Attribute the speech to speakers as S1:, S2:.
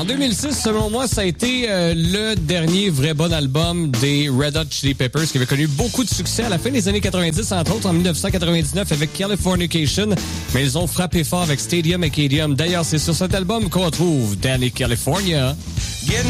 S1: 2006, selon moi, ça a été le dernier vrai bon album des Red Hot Chili Peppers qui avait connu beaucoup de succès à la fin des années 90, entre autres en 1999 avec Californication, mais ils ont frappé fort avec Stadium Acadium. D'ailleurs, c'est sur cet album qu'on retrouve Danny California.